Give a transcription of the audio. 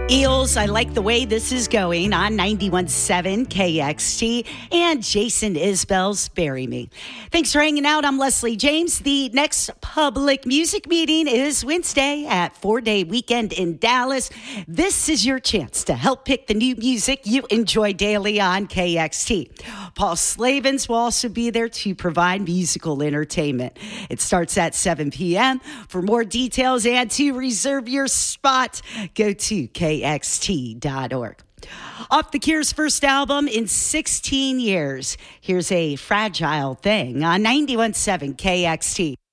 Eels, I like the way this is going on 91.7 KXT and Jason Isbell's Bury Me. Thanks for hanging out. I'm Leslie James. The next public music meeting is Wednesday at 4-Day Weekend in Dallas. This is your chance to help pick the new music you enjoy daily on KXT. Paul Slavens will also be there to provide musical entertainment. It starts at 7 p.m. For more details and to reserve your spot, go to KXT.org. Off The Cure's first album in 16 years, here's A Fragile Thing on 91.7 KXT.